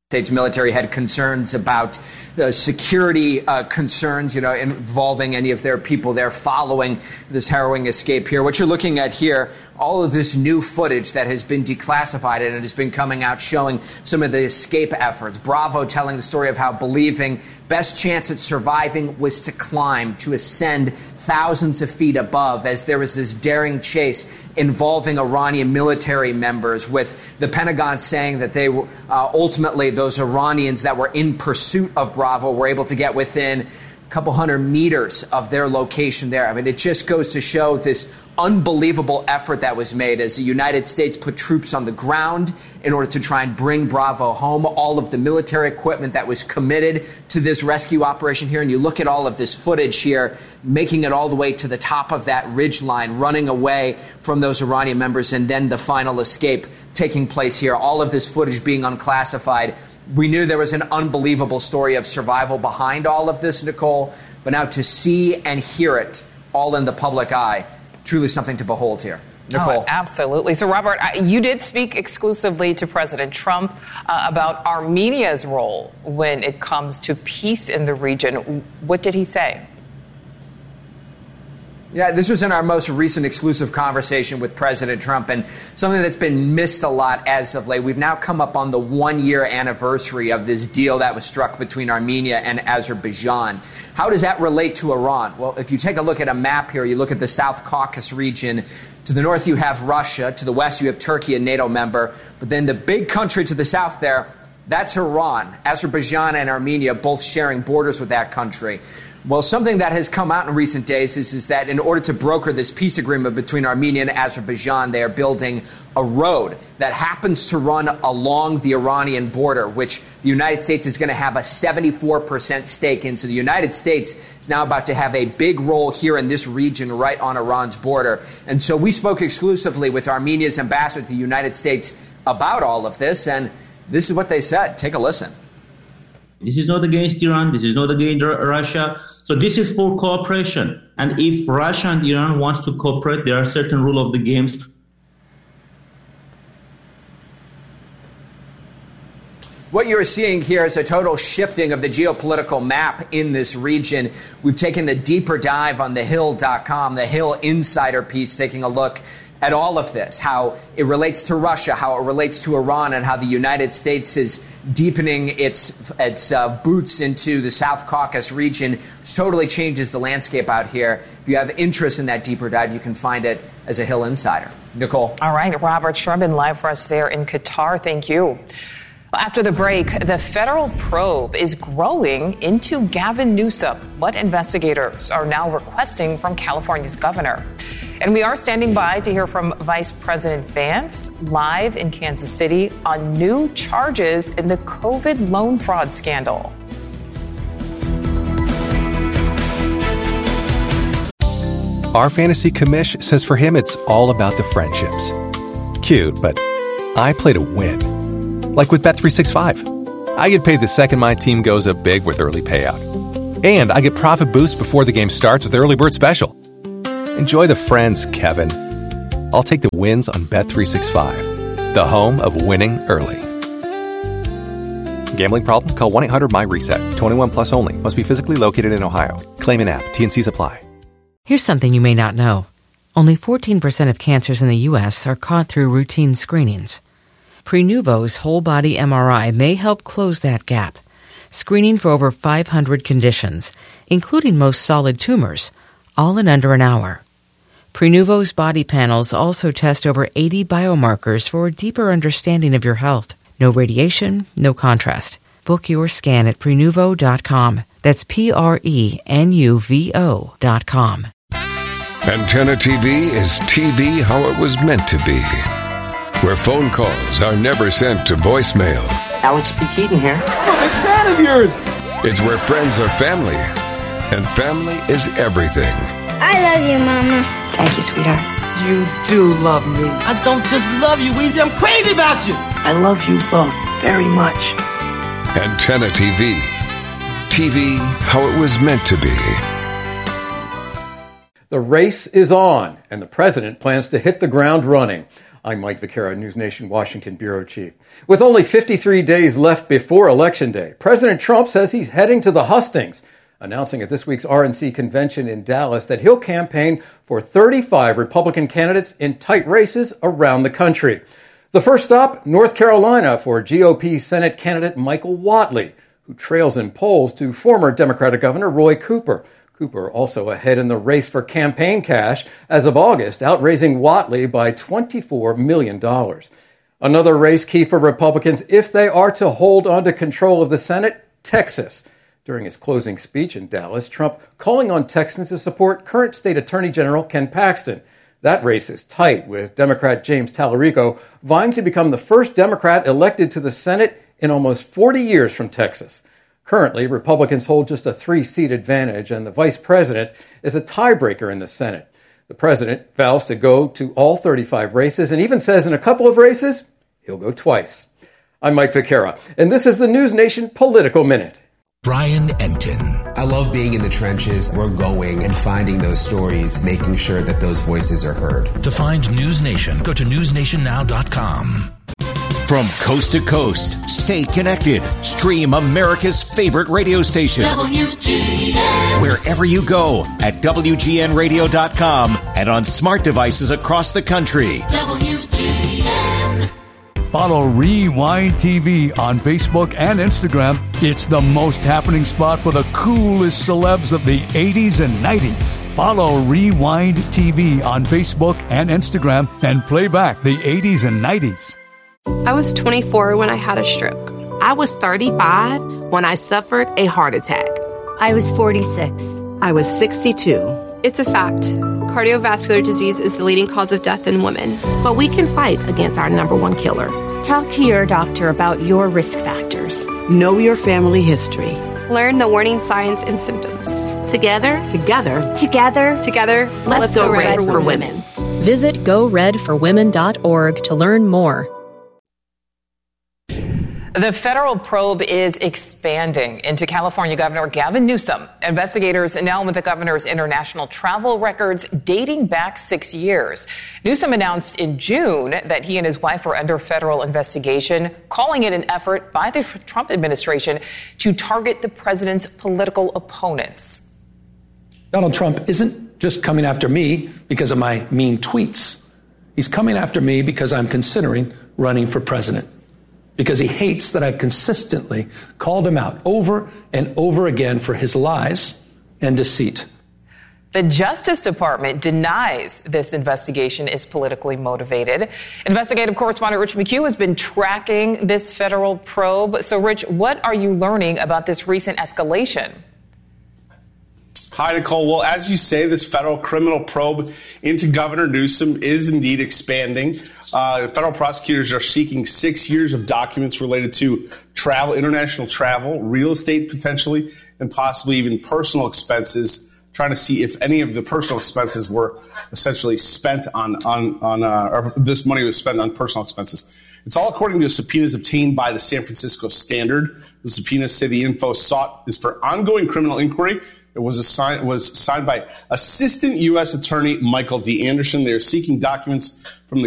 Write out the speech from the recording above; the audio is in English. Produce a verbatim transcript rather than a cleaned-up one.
States military had concerns about the security uh, concerns, you know, involving any of their people there following this harrowing escape here. What you're looking at here, all of this new footage that has been declassified and it has been coming out showing some of the escape efforts. Bravo telling the story of how believing best chance at surviving was to climb, to ascend thousands of feet above, as there was this daring chase involving Iranian military members, with the Pentagon saying that they uh, ultimately, those Iranians that were in pursuit of Bravo were able to get within a couple hundred meters of their location there. I mean, it just goes to show this unbelievable effort that was made as the United States put troops on the ground in order to try and bring Bravo home. All of the military equipment that was committed to this rescue operation here. And you look at all of this footage here, making it all the way to the top of that ridge line, running away from those Iranian members, and then the final escape taking place here. All of this footage being unclassified. We knew there was an unbelievable story of survival behind all of this, Nicole, but now to see and hear it all in the public eye, truly something to behold here. Nicole. Oh, absolutely. So, Robert, you did speak exclusively to President Trump uh, about Armenia's role when it comes to peace in the region. What did he say? Yeah, this was in our most recent exclusive conversation with President Trump, and something that's been missed a lot as of late. We've now come up on the one-year anniversary of this deal that was struck between Armenia and Azerbaijan. How does that relate to Iran? Well, if you take a look at a map here, you look at the South Caucasus region. To the north, you have Russia. To the west, you have Turkey, a NATO member. But then the big country to the south there, that's Iran. Azerbaijan and Armenia both sharing borders with that country. Well, something that has come out in recent days is, is that in order to broker this peace agreement between Armenia and Azerbaijan, they are building a road that happens to run along the Iranian border, which the United States is going to have a seventy-four percent stake in. So the United States is now about to have a big role here in this region right on Iran's border. And so we spoke exclusively with Armenia's ambassador to the United States about all of this, and this is what they said. Take a listen. This is not against Iran. This is not against Russia. So this is for cooperation. And if Russia and Iran wants to cooperate, there are certain rules of the games. What you're seeing here is a total shifting of the geopolitical map in this region. We've taken a deeper dive on the hill dot com, the Hill Insider piece, taking a look at all of this, how it relates to Russia, how it relates to Iran, and how the United States is deepening its its uh, boots into the South Caucasus region, which totally changes the landscape out here. If you have interest in that deeper dive, you can find it as a Hill Insider. Nicole. All right, Robert Sherman live for us there in Qatar. Thank you. After the break, the federal probe is growing into Gavin Newsom, what investigators are now requesting from California's governor. And we are standing by to hear from Vice President Vance live in Kansas City on new charges in the COVID loan fraud scandal. Our fantasy commish says for him it's all about the friendships. Cute, but I play to win. Like with Bet three sixty-five. I get paid the second my team goes up big with early payout. And I get profit boost before the game starts with Early Bird Special. Enjoy the friends, Kevin. I'll take the wins on Bet three sixty-five, the home of winning early. Gambling problem? Call one eight hundred M Y reset. twenty-one plus only. Must be physically located in Ohio. Claim an app. T N Cs apply. Here's something you may not know. Only fourteen percent of cancers in the U S are caught through routine screenings. Prenuvo's whole-body M R I may help close that gap, screening for over five hundred conditions, including most solid tumors, all in under an hour. Prenuvo's body panels also test over eighty biomarkers for a deeper understanding of your health. No radiation, no contrast. Book your scan at Prenuvo dot com. That's P R E N U V O dot com. Antenna T V is T V how it was meant to be. Where phone calls are never sent to voicemail. Alex P. Keaton here. I'm a big fan of yours. It's where friends are family, and family is everything. I love you, Mama. Thank you, sweetheart. You do love me. I don't just love you, Weezy. I'm crazy about you. I love you both very much. Antenna T V. T V how it was meant to be. The race is on, and the president plans to hit the ground running. I'm Mike Vaccaro, News Nation Washington Bureau Chief. With only fifty-three days left before Election Day, President Trump says he's heading to the hustings, announcing at this week's R N C convention in Dallas that he'll campaign for thirty-five Republican candidates in tight races around the country. The first stop, North Carolina, for G O P Senate candidate Michael Whatley, who trails in polls to former Democratic Governor Roy Cooper. Cooper also ahead in the race for campaign cash as of August, outraising Whatley by twenty-four million dollars. Another race key for Republicans if they are to hold on to control of the Senate, Texas. During his closing speech in Dallas, Trump calling on Texans to support current state attorney general Ken Paxton. That race is tight, with Democrat James Tallarico vying to become the first Democrat elected to the Senate in almost forty years from Texas. Currently, Republicans hold just a three-seat advantage, and the vice president is a tiebreaker in the Senate. The president vows to go to all thirty-five races and even says in a couple of races, he'll go twice. I'm Mike Vaccaro, and this is the News Nation Political Minute. Brian Enton. I love being in the trenches. We're going and finding those stories, making sure that those voices are heard. To find News Nation, go to news nation now dot com. From coast to coast, stay connected. Stream America's favorite radio station. W G N. Wherever you go at W G N radio dot com and on smart devices across the country. W G N. Follow Rewind T V on Facebook and Instagram. It's the most happening spot for the coolest celebs of the eighties and nineties. Follow Rewind T V on Facebook and Instagram and play back the eighties and nineties. I was twenty-four when I had a stroke. I was thirty-five when I suffered a heart attack. I was forty-six. I was sixty-two. It's a fact. Cardiovascular disease is the leading cause of death in women. But we can fight against our number one killer. Talk to your doctor about your risk factors. Know your family history. Learn the warning signs and symptoms. Together, together, together, together, let's, let's go, go red, red for, for women. women. Visit go red for women dot org to learn more. The federal probe is expanding into California Governor Gavin Newsom. Investigators now with the governor's international travel records dating back six years. Newsom announced in June that he and his wife are under federal investigation, calling it an effort by the Trump administration to target the president's political opponents. Donald Trump isn't just coming after me because of my mean tweets. He's coming after me because I'm considering running for president. Because he hates that I've consistently called him out over and over again for his lies and deceit. The Justice Department denies this investigation is politically motivated. Investigative correspondent Rich McHugh has been tracking this federal probe. So, Rich, what are you learning about this recent escalation? Hi, Nicole. Well, as you say, this federal criminal probe into Governor Newsom is indeed expanding. Uh, federal prosecutors are seeking six years of documents related to travel, international travel, real estate potentially, and possibly even personal expenses, trying to see if any of the personal expenses were essentially spent on, on, on uh, or this money was spent on personal expenses. It's all according to subpoenas obtained by the San Francisco Standard. The subpoenas say the info sought is for ongoing criminal inquiry. It was, assigned, was signed by Assistant U S Attorney Michael D. Anderson. They are seeking documents from the